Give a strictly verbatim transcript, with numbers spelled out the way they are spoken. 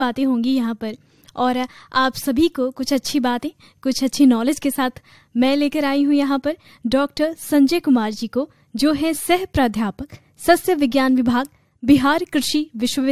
बातें होंगी यहाँ पर, और आप सभी को कुछ अच्छी बातें, कुछ अच्छी नॉलेज के साथ मैं लेकर आई हूँ यहाँ पर डॉक्टर संजय कुमार जी को, जो है सह प्राध्यापक सस्य विज्ञान विभाग, बिहार कृषि विश्वविद्यालय